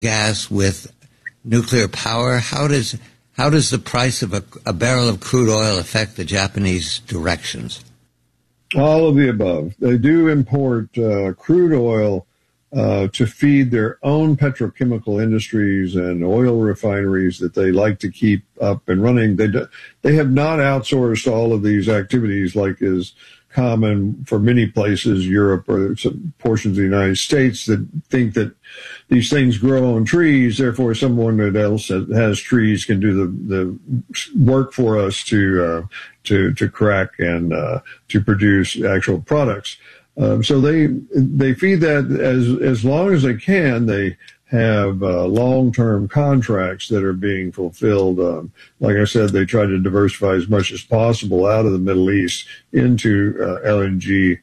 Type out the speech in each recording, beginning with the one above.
gas with nuclear power? How does the price of a barrel of crude oil affect the Japanese directions? All of the above. They do import crude oil to feed their own petrochemical industries and oil refineries that they like to keep up and running. They have not outsourced all of these activities like is common for many places, Europe or some portions of the United States, that think that these things grow on trees. Therefore, someone that else has trees can do the work for us to crack and to produce actual products. So they feed that as long as they can. They have long-term contracts that are being fulfilled. Like I said, they try to diversify as much as possible out of the Middle East into LNG,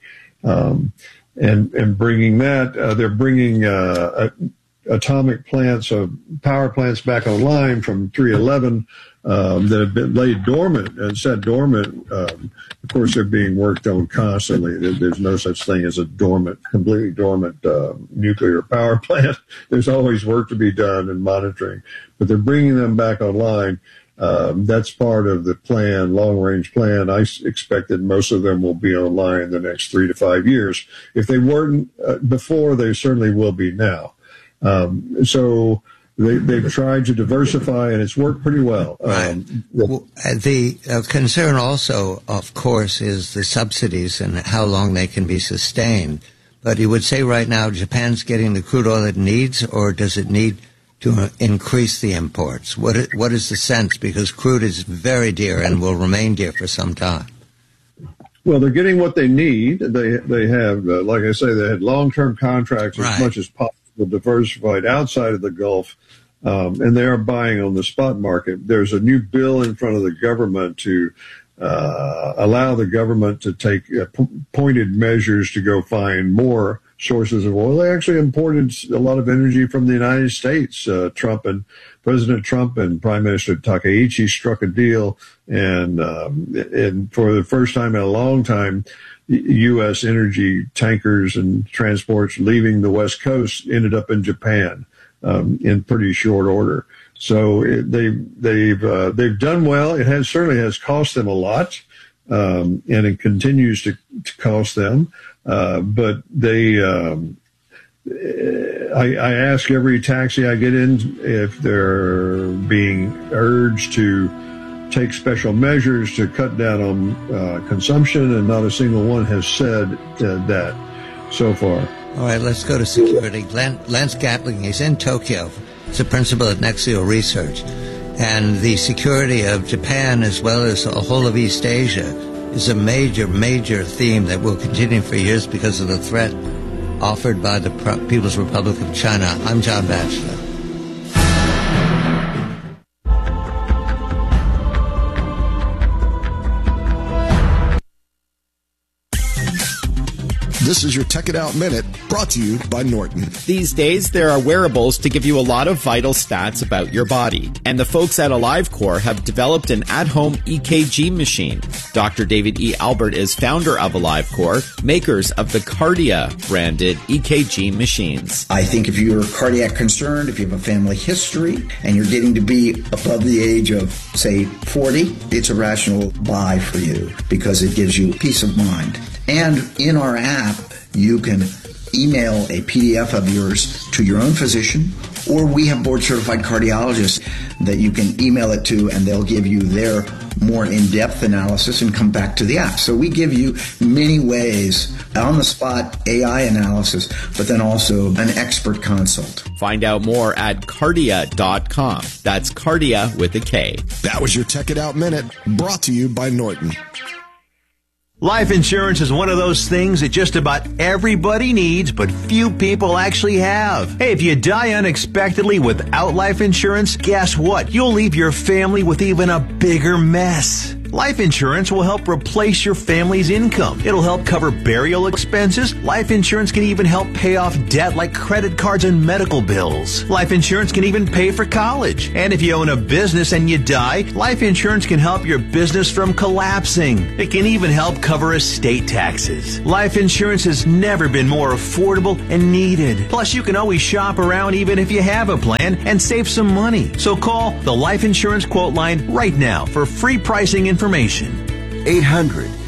and bringing that. They're bringing atomic plants, power plants back online from 311 that have been laid dormant and sat dormant. Of course, they're being worked on constantly. There's no such thing as a completely dormant nuclear power plant. There's always work to be done and monitoring, but they're bringing them back online. That's part of the plan, long-range plan. I expect that most of them will be online in the next 3 to 5 years. If they weren't before, they certainly will be now. So they've tried to diversify, and it's worked pretty well. Right. The concern also, of course, is the subsidies and how long they can be sustained. But you would say right now Japan's getting the crude oil it needs, or does it need to increase the imports? What is the sense? Because crude is very dear and will remain dear for some time. Well, they're getting what they need. They have, like I say, they had long-term contracts as much as possible, diversified outside of the Gulf, and they are buying on the spot market. There's a new bill in front of the government to allow the government to take pointed measures to go find more sources of oil. They actually imported a lot of energy from the United States. President Trump and Prime Minister Takaichi struck a deal, and for the first time in a long time, U.S. energy tankers and transports leaving the West Coast ended up in Japan in pretty short order. So they've done well. It certainly has cost them a lot, and it continues to cost them. But I ask every taxi I get in if they're being urged to take special measures to cut down on consumption, and not a single one has said that so far. All right, let's go to security. Lance Gatling, he's in Tokyo. He's a principal at Nexio Research. And the security of Japan, as well as the whole of East Asia, is a major, major theme that will continue for years because of the threat offered by the People's Republic of China. I'm John Batchelor. This is your Tech It Out Minute, brought to you by Norton. These days, there are wearables to give you a lot of vital stats about your body. And the folks at AliveCor have developed an at-home EKG machine. Dr. David E. Albert is founder of AliveCor, makers of the Kardia branded EKG machines. I think if you're cardiac concerned, if you have a family history, and you're getting to be above the age of, say, 40, it's a rational buy for you because it gives you peace of mind. And in our app, you can email a PDF of yours to your own physician, or we have board-certified cardiologists that you can email it to, and they'll give you their more in-depth analysis and come back to the app. So we give you many ways, on-the-spot AI analysis, but then also an expert consult. Find out more at Kardia.com. That's Kardia with a K. That was your Tech It Out Minute, brought to you by Norton. Life insurance is one of those things that just about everybody needs, but few people actually have. Hey, if you die unexpectedly without life insurance, guess what? You'll leave your family with even a bigger mess. Life insurance will help replace your family's income. It'll help cover burial expenses. Life insurance can even help pay off debt like credit cards and medical bills. Life insurance can even pay for college. And if you own a business and you die, life insurance can help your business from collapsing. It can even help cover estate taxes. Life insurance has never been more affordable and needed. Plus, you can always shop around even if you have a plan and save some money. So call the Life Insurance Quote Line right now for free pricing information. 800